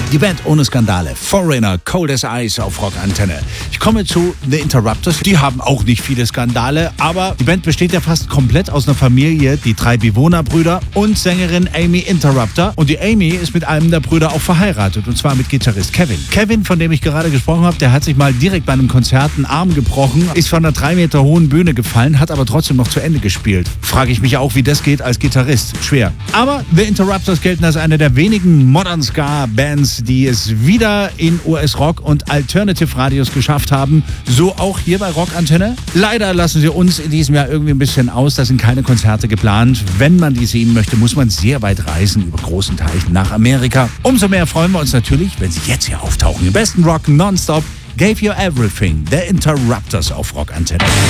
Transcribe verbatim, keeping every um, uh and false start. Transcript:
Die Band ohne Skandale, Foreigner, Cold as Ice auf Rockantenne. Ich komme zu The Interrupters. Die haben auch nicht viele Skandale, aber die Band besteht ja fast komplett aus einer Familie, die drei Bewohnerbrüder und Sängerin Amy Interrupter. Und die Amy ist mit einem der Brüder auch verheiratet, und zwar mit Gitarrist Kevin. Kevin, von dem ich gerade gesprochen habe, der hat sich mal direkt bei einem Konzert einen Arm gebrochen, ist von einer drei Meter hohen Bühne gefallen, hat aber trotzdem noch zu Ende gespielt. Frage ich mich auch, wie das geht als Gitarrist. Schwer. Aber The Interrupters gelten als eine der wenigen Modern Ska-Bands, die es wieder in U S-Rock und Alternative-Radios geschafft haben. So auch hier bei Rockantenne. Leider lassen sie uns in diesem Jahr irgendwie ein bisschen aus. Da sind keine Konzerte geplant. Wenn man die sehen möchte, muss man sehr weit reisen, über großen Teich nach Amerika. Umso mehr freuen wir uns natürlich, wenn sie jetzt hier auftauchen. Im besten Rock nonstop. Gave You Everything. The Interrupters auf Rockantenne.